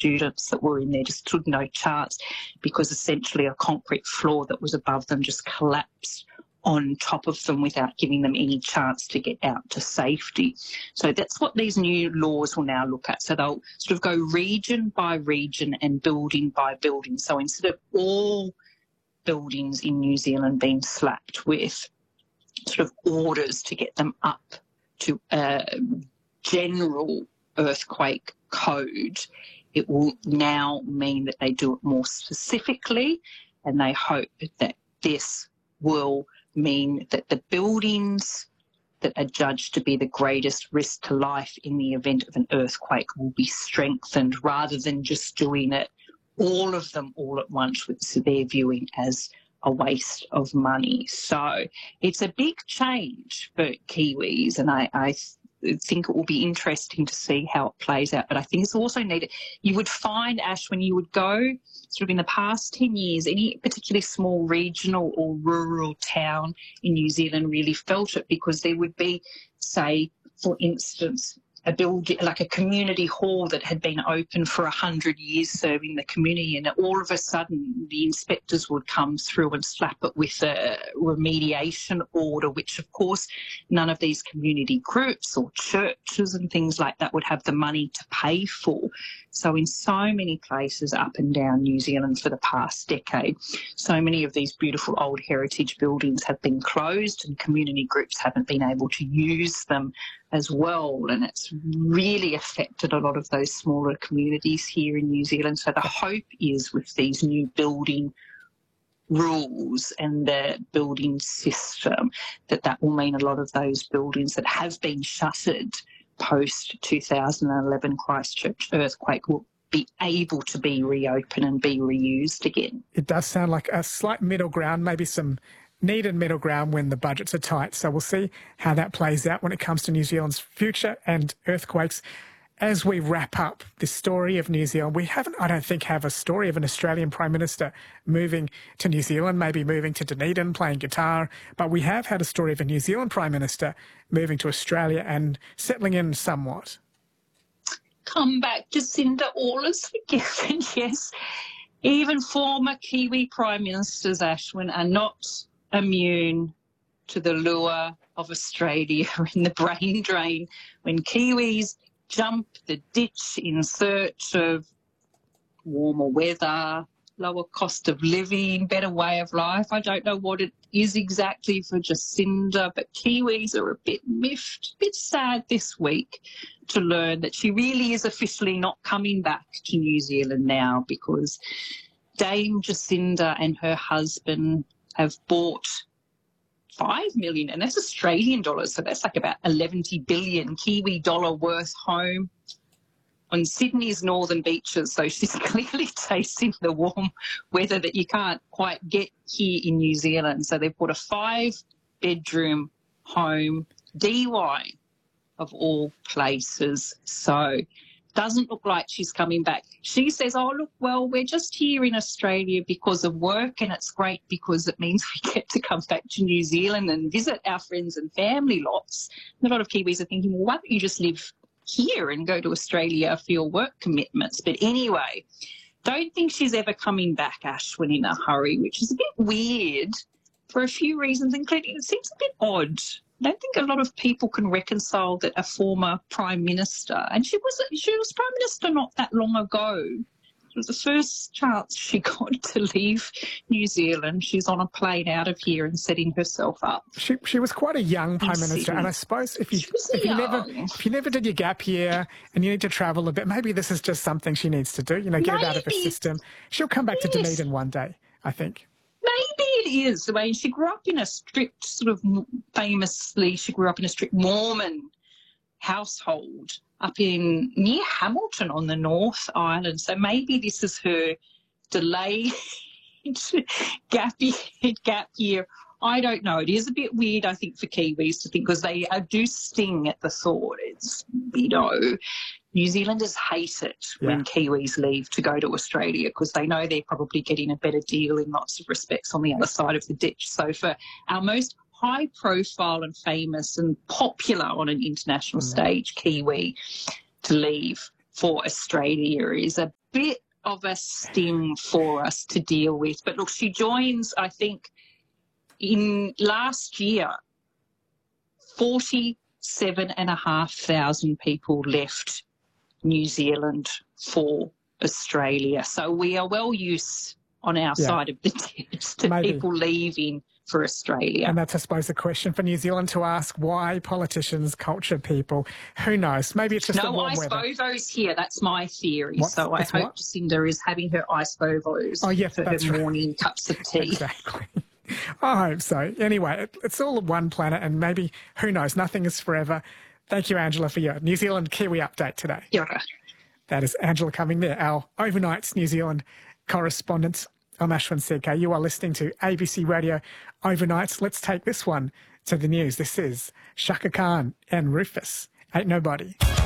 students that were in there just stood no chance because essentially a concrete floor that was above them just collapsed on top of them without giving them any chance to get out to safety. So that's what these new laws will now look at. So they'll sort of go region by region and building by building. So instead of all buildings in New Zealand being slapped with sort of orders to get them up to a general earthquake code, it will now mean that they do it more specifically, and they hope that this will mean that the buildings that are judged to be the greatest risk to life in the event of an earthquake will be strengthened rather than just doing it, all of them all at once, which they're viewing as a waste of money. So it's a big change for Kiwis, and I think it will be interesting to see how it plays out. But I think it's also needed. You would find, Ash, when you would go sort of in the past 10 years, any particularly small regional or rural town in New Zealand really felt it, because there would be, say, for instance, a building like a community hall that had been open for 100 years serving the community, and all of a sudden the inspectors would come through and slap it with a remediation order, which of course none of these community groups or churches and things like that would have the money to pay for. So in so many places up and down New Zealand for the past decade, so many of these beautiful old heritage buildings have been closed and community groups haven't been able to use them as well, and it's really affected a lot of those smaller communities here in New Zealand. So the hope is with these new building rules and the building system that will mean a lot of those buildings that have been shuttered post 2011 Christchurch earthquake will be able to be reopened and be reused again. It does sound like a slight middle ground, maybe some needed middle ground when the budgets are tight. So we'll see how that plays out when it comes to New Zealand's future and earthquakes. As we wrap up this story of New Zealand, we haven't, I don't think, have a story of an Australian Prime Minister moving to New Zealand, maybe moving to Dunedin, playing guitar, but we have had a story of a New Zealand Prime Minister moving to Australia and settling in somewhat. Come back, Jacinda, all is forgiven, yes. Even former Kiwi Prime Ministers, Ashwin, are not immune to the lure of Australia and the brain drain when Kiwis jump the ditch in search of warmer weather, lower cost of living, better way of life. I don't know what it is exactly for Jacinda, but Kiwis are a bit miffed, a bit sad this week to learn that she really is officially not coming back to New Zealand now, because Dame Jacinda and her husband have bought 5 million, and that's Australian dollars, so that's like about 11 billion Kiwi dollar worth home on Sydney's northern beaches. So she's clearly tasting the warm weather that you can't quite get here in New Zealand. So they've bought a 5-bedroom home, Dee Why of all places. So doesn't look like she's coming back. She says, oh, look, well, we're just here in Australia because of work, and it's great because it means we get to come back to New Zealand and visit our friends and family lots. And a lot of Kiwis are thinking, well, why don't you just live here and go to Australia for your work commitments? But anyway, don't think she's ever coming back, Ashwin, in a hurry, which is a bit weird for a few reasons, including it seems a bit odd. I don't think a lot of people can reconcile that a former Prime Minister, and she was Prime Minister not that long ago. It was the first chance she got to leave New Zealand. She's on a plane out of here and setting herself up. She was quite a young Prime Minister, and I suppose if you never did your gap year and you need to travel a bit, maybe this is just something she needs to do, get it out of her system. She'll come back to Dunedin one day, I think. Maybe it is. I mean, she grew up in a strict famously, she grew up in a strict Mormon household up near Hamilton on the North Island. So maybe this is her delayed gap year. I don't know. It is a bit weird, I think, for Kiwis to think, because they do sting at the thought. It's, New Zealanders hate it when Kiwis leave to go to Australia, because they know they're probably getting a better deal in lots of respects on the other side of the ditch. So for our most high profile and famous and popular on an international stage Kiwi to leave for Australia is a bit of a sting for us to deal with. But look, she joins, I think, in last year, 47,500 people left New Zealand for Australia. So we are well used on our side of the ditch to people leaving for Australia. And that's, I suppose, a question for New Zealand to ask: why politicians, culture people? Who knows? Maybe it's just the warm weather. No ice bovos here. That's my theory. So I hope Jacinda is having her ice bovos for her morning cups of tea. Exactly. I hope so. Anyway, it's all one planet, and maybe, who knows, nothing is forever. Thank you, Angela, for your New Zealand Kiwi update today. Kia ora. That is Angela Cumming there, our overnight New Zealand correspondent. I'm Ashwin CK. You are listening to ABC Radio Overnights. Let's take this one to the news. This is Shaka Khan and Rufus. Ain't Nobody.